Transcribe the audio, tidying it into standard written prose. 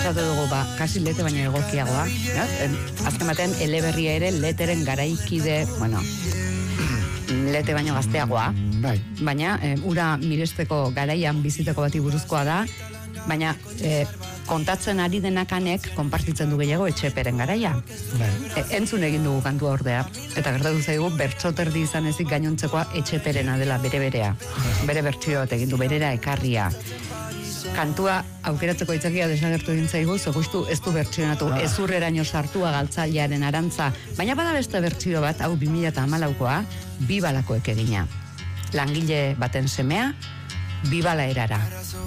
pentsatu dugu, kasi lete baina egokiagoa. Azken batean, eleberria ere leteren garaikide, lete baino gazteagoa. Baina, ura miresteko garaian biziteko bati buruzkoa da, baina kontatzen ari denakanek konpartitzen du gehiago Etxeperen garaia. Entzun egin dugu kantua ordea, eta gertatu zaigu bertsoterdi izan ezik gainontzekoa Etxeperena dela bere-berea. Bere bertsio bat egin du, berera ekarria. Kantua aukeratzeko itzakia desagertu egin zaigu, justu ez du bertsionatu, ezurreraino sartua galtzailearen arantza, baina bada beste bertsio bat, hau 2014koa, Bibalakoek egina. Langile baten semea, Bibala erara.